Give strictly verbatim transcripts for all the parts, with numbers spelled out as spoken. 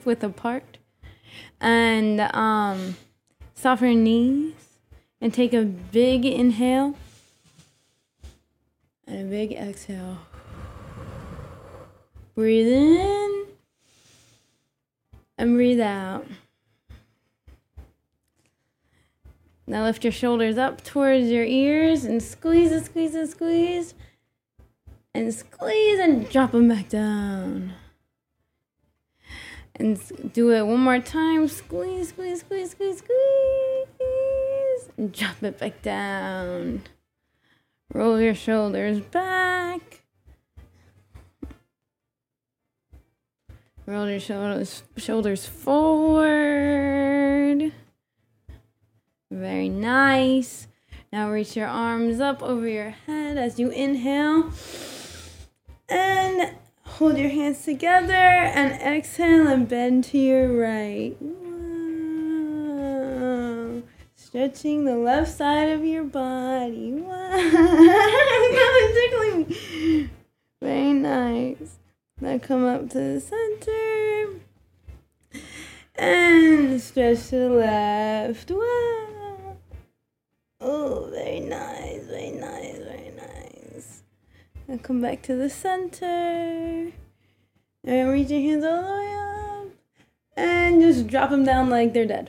hip width apart. And um, soften your knees. And take a big inhale. And a big exhale. Breathe in. And breathe out. Now lift your shoulders up towards your ears and squeeze and squeeze and squeeze. And squeeze and drop them back down. And do it one more time. Squeeze, squeeze, squeeze, squeeze, squeeze. And drop it back down. Roll your shoulders back. Roll your shoulders, shoulders forward. Very nice. Now reach your arms up over your head as you inhale. And hold your hands together and exhale and bend to your right. Wow. Stretching the left side of your body. Wow. Tickling me. Very nice. Now come up to the center. And stretch to the left. Wow. Oh, very nice, very nice, very nice. Now come back to the center. And reach your hands all the way up. And just drop them down like they're dead.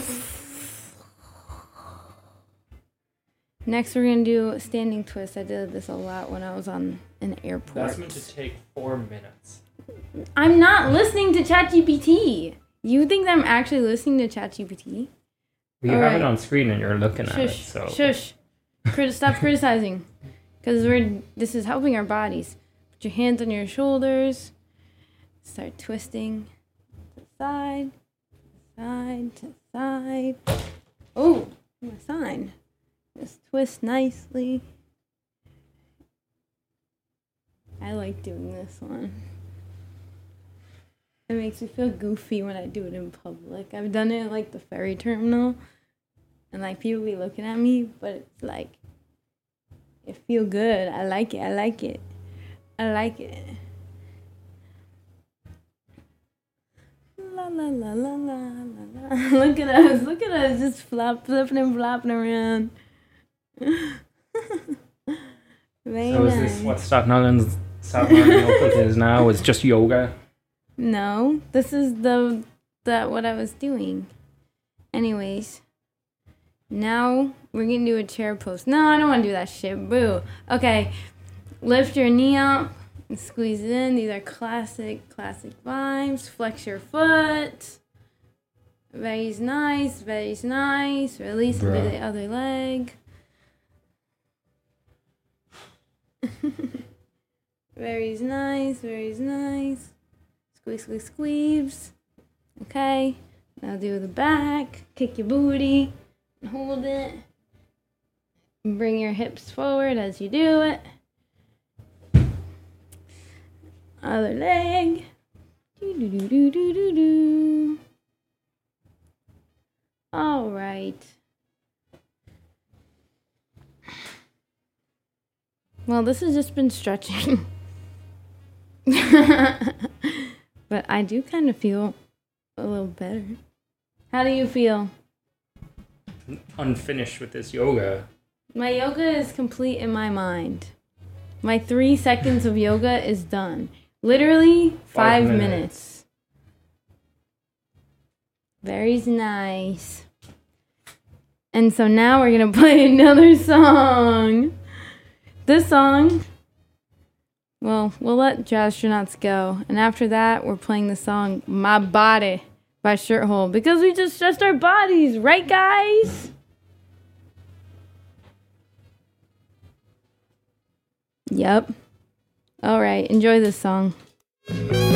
Next, we're going to do a standing twist. I did this a lot when I was on an airport. That's meant to take four minutes. I'm not listening to ChatGPT. You think that I'm actually listening to ChatGPT? We All have right. it on screen and you're looking at Shush, it, so... Shush. Crit- stop criticizing. Because we're this is helping our bodies. Put your hands on your shoulders. Start twisting. To the side. Side to side. Oh, my sign. Just twist nicely. I like doing this one. It makes me feel goofy when I do it in public. I've done it at, like, the ferry terminal. And, like, people be looking at me, but it's, like, it feel good. I like it. I like it. I like it. La, la, la, la, la, la, la. Look at us. Look at us just flop, flipping and flopping around. Very So is nice. this what Stock Noggins Stock Noggins is now? It's just yoga? No, this is the that what I was doing. Anyways, now we're gonna do a chair pose. No, I don't want to do that shit. Boo. Okay, lift your knee up and squeeze it in. These are classic, classic vibes. Flex your foot. Very nice, very nice. Release Bruh. with the other leg. Very nice, very nice. Squeeze, squeeze, squeeze. Okay. Now do the back. Kick your booty. Hold it. Bring your hips forward as you do it. Other leg. Do do do do do do do. All right. Well, this has just been stretching. But I do kind of feel a little better. How do you feel? Unfinished with this yoga. My yoga is complete in my mind. My three seconds of yoga is done. Literally five, Five minutes. minutes. Very nice. And so now we're going to play another song. This song, well, we'll let Jazztronauts go. And after that, we're playing the song My Body by Shirthole. Because we just stretched our bodies, right, guys? Yep. All right, enjoy this song.